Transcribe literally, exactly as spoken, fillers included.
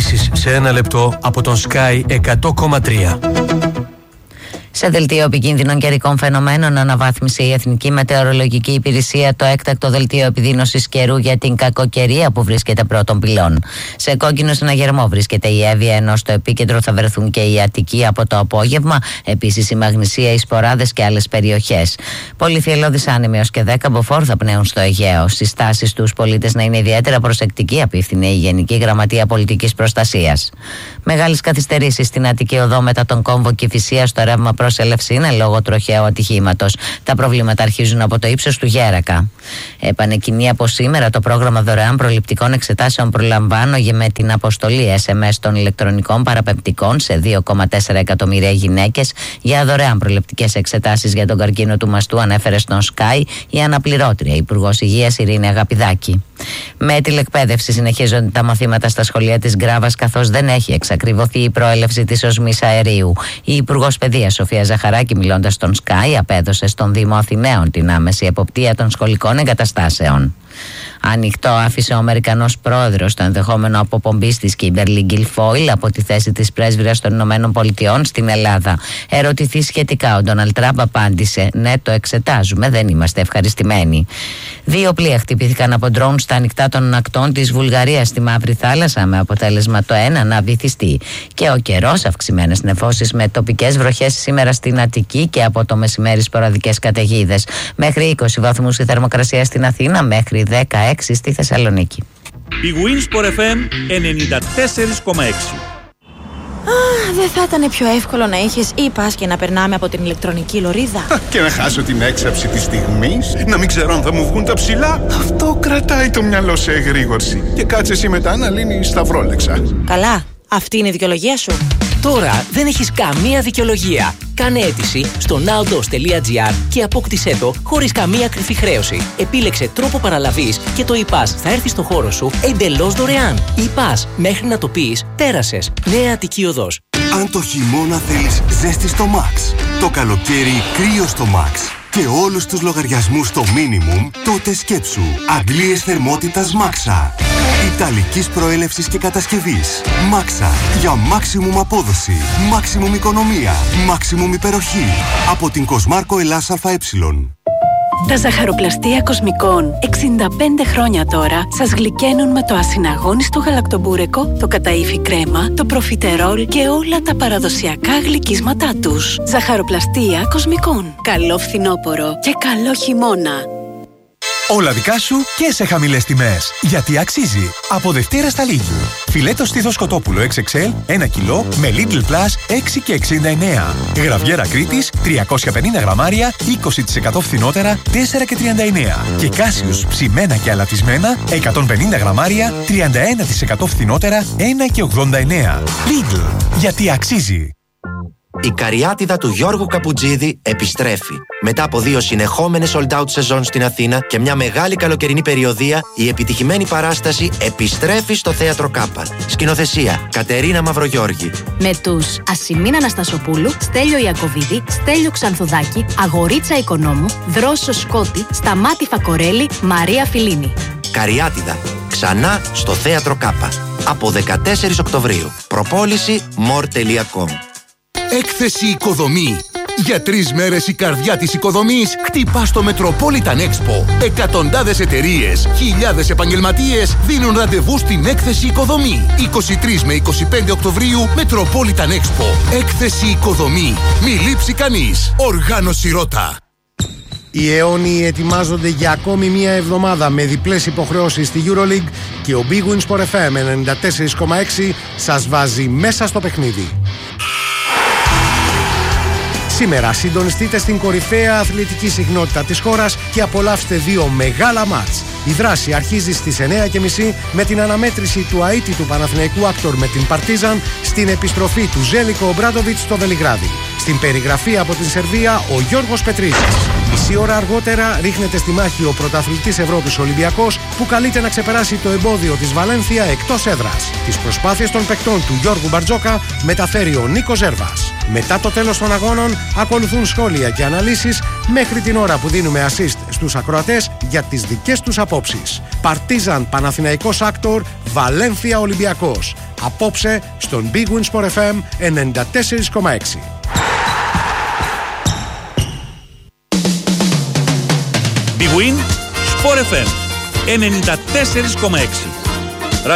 ειδήσεις σε ένα λεπτό από τον Sky εκατό κόμμα τρία. Σε δελτίο επικίνδυνων καιρικών φαινομένων αναβάθμισε η Εθνική Μετεωρολογική Υπηρεσία το έκτακτο δελτίο επιδείνωσης καιρού για την κακοκαιρία που βρίσκεται πρώτων πυλών. Σε κόκκινο συναγερμό βρίσκεται η Εύβοια, ενώ στο επίκεντρο θα βρεθούν και η Αττική από το απόγευμα, επίσης η Μαγνησία, οι Σποράδες και άλλες περιοχές. Πολυθυελλώδεις άνεμοι έως και δέκα μποφόρ θα πνέουν στο Αιγαίο. Συστάσεις στους πολίτες να είναι ιδιαίτερα προσεκτικοί, απίφθινε η Γενική Γραμματεία Πολιτικής Προστασίας. Μεγάλες καθυστερήσεις στην Αττική Οδό μετά τον κόμβο Κηφισίας στο ρεύμα προς Ελευσίνα λόγω τροχαίου ατυχήματος. Τα προβλήματα αρχίζουν από το ύψος του Γέρακα. Επανεκκινεί από σήμερα το πρόγραμμα δωρεάν προληπτικών εξετάσεων Προλαμβάνω με την αποστολή ες εμ ες των ηλεκτρονικών παραπεμπτικών σε δύο κόμμα τέσσερα εκατομμύρια γυναίκες για δωρεάν προληπτικές εξετάσεις για τον καρκίνο του μαστού, ανέφερε στον Sky η αναπληρώτρια Υπουργός Υγείας Ειρήνη Αγαπηδάκη. Με τηλεκπαίδευση συνεχίζονται τα μαθήματα στα σχολεία της Γκράβας, καθώς δεν έχει εξακριβωθεί η προέλευση της οσμής αερίου. Η Υπουργός Παιδείας Σοφία Ζαχαράκη, μιλώντας στον Sky, απέδωσε στον Δήμο Αθηναίων την άμεση εποπτεία των σχολικών εγκαταστάσεων. Ανοιχτό άφησε ο Αμερικανός πρόεδρος το ενδεχόμενο αποπομπής της Κίμπερλι Γκιλφόιλ από τη θέση της πρέσβυρας των Ηνωμένων Πολιτειών στην Ελλάδα. Ερωτηθεί σχετικά, ο Ντόναλντ Τραμπ απάντησε: «Ναι, το εξετάζουμε, δεν είμαστε ευχαριστημένοι». Δύο πλοία χτυπήθηκαν από ντρόουν στα ανοιχτά των ακτών της Βουλγαρίας στη Μαύρη Θάλασσα, με αποτέλεσμα το ένα να βυθιστεί. Και ο καιρός, αυξημένες νεφώσεις με τοπικές βροχές σήμερα στην Αττική και από το μεσημέρι σποραδικές καταιγίδες. Μέχρι είκοσι βαθμούς η θερμοκρασία στην Αθήνα, μέχρι δεκαέξι στη Θεσσαλονίκη. Η Winsport εφ εμ ενενήντα τέσσερα κόμμα έξι. Α, δεν θα ήταν πιο εύκολο να είχες e-pass και να περνάμε από την ηλεκτρονική λωρίδα? Και να χάσω την έξαψη της στιγμής, να μην ξέρω αν θα μου βγουν τα ψηλά. Αυτό κρατάει το μυαλό σε εγρήγορση. Και κάτσε εσύ μετά να λύνεις σταυρόλεξα. Καλά, αυτή είναι η δικαιολογία σου. Τώρα δεν έχεις καμία δικαιολογία. Κάνε αίτηση στο nowdos τελεία gr και απόκτησέ το χωρίς καμία κρυφή χρέωση. Επίλεξε τρόπο παραλαβής και το e-pass θα έρθει στο χώρο σου εντελώς δωρεάν. e-pass, μέχρι να το πεις, πέρασες. Νέα Αττική Οδός. Αν το χειμώνα θέλεις ζέστη στο Max, το καλοκαίρι κρύο στο Max και όλους τους λογαριασμούς στο minimum, τότε σκέψου αντλίες θερμότητας Maxa. Ιταλικής προέλευσης και κατασκευής. Maxa. Για maximum απόδοση, maximum οικονομία, maximum υπεροχή. Από την Κοσμάρκο Ελλάς ΑΕ. Τα ζαχαροπλαστεία Κοσμικών, εξήντα πέντε χρόνια τώρα, σας γλυκαίνουν με το ασυναγώνιστο γαλακτομπούρεκο, το καταΐφι κρέμα, το προφιτερόλ και όλα τα παραδοσιακά γλυκίσματά τους. Ζαχαροπλαστεία Κοσμικών. Καλό φθινόπωρο και καλό χειμώνα. Όλα δικά σου και σε χαμηλές τιμές. Γιατί αξίζει. Από Δευτέρα στα Lidl. Φιλέτο στήθος κοτόπουλο εξ εξ ελ ένα κιλό με Lidl Plus έξι και εξήντα εννέα. Γραβιέρα Κρήτης τριακόσια πενήντα γραμμάρια είκοσι τοις εκατό φθηνότερα τέσσερα και τριάντα εννέα. Και Κάσιους ψημένα και αλατισμένα εκατόν πενήντα γραμμάρια τριάντα ένα τοις εκατό φθηνότερα ένα και ογδόντα εννέα. Lidl. Γιατί αξίζει. Η Καριάτιδα του Γιώργου Καπουτζίδη επιστρέφει. Μετά από δύο συνεχόμενες sold out σεζόν στην Αθήνα και μια μεγάλη καλοκαιρινή περιοδεία, η επιτυχημένη παράσταση επιστρέφει στο Θέατρο Κάπα. Σκηνοθεσία Κατερίνα Μαυρογιώργη. Με τους Ασημίνα Αναστασοπούλου, Στέλιο Ιακωβίδη, Στέλιο Ξανθουδάκη, Αγορίτσα Οικονόμου, Δρόσο Σκότη, Σταμάτη Φακορέλη, Μαρία Φιλίνη. Καριάτιδα. Ξανά στο Θέατρο Κάπα. Από δεκατέσσερις Οκτωβρίου. Προπόληση more τελεία com. Έκθεση Οικοδομή. Για τρεις μέρες η καρδιά της οικοδομής χτυπά στο Metropolitan Expo. Εκατοντάδες εταιρείες, χιλιάδες επαγγελματίες δίνουν ραντεβού στην Έκθεση Οικοδομή. είκοσι τρεις με είκοσι πέντε Οκτωβρίου Metropolitan Expo. Έκθεση Οικοδομή. Μη λείψει κανείς. Οργάνωση Ρώτα. Οι αιώνιοι ετοιμάζονται για ακόμη μία εβδομάδα με διπλές υποχρεώσεις στη EuroLeague και ο Big Win Sport εφ εμ ενενήντα τέσσερα κόμμα έξι σας βάζει μέσα στο παιχνίδι. Σήμερα συντονιστείτε στην κορυφαία αθλητική συχνότητα της χώρας και απολαύστε δύο μεγάλα μάτς. Η δράση αρχίζει στις εννιά και μισή με την αναμέτρηση του αίτητου Παναθηναϊκού Άκτορ με την Παρτίζαν στην επιστροφή του Ζέλικο Ομπράντοβιτς στο Βελιγράδι. Στην περιγραφή από την Σερβία ο Γιώργος Πετρίδης. Μισή ώρα αργότερα ρίχνεται στη μάχη ο πρωταθλητής Ευρώπης Ολυμπιακός που καλείται να ξεπεράσει το εμπόδιο της Βαλένθια εκτός έδρας. Τις προσπάθειες των παικτών του Γιώργου Μπαρτζόκα μεταφέρει ο Νίκος Ζέρβας. Μετά το τέλος των αγώνων ακολουθούν σχόλια και αναλύσεις μέχρι την ώρα που δίνουμε assist στους ακροατές για τις δικές τους απόψεις. Παρτίζαν Παναθηναϊκός Άκτορ, Βαλένθια Ολυμπιακός. απόψε στον Big Win Sport εφ εμ ενενήντα τέσσερα κόμμα έξι. Big Win Sport εφ εμ ενενήντα τέσσερα κόμμα έξι.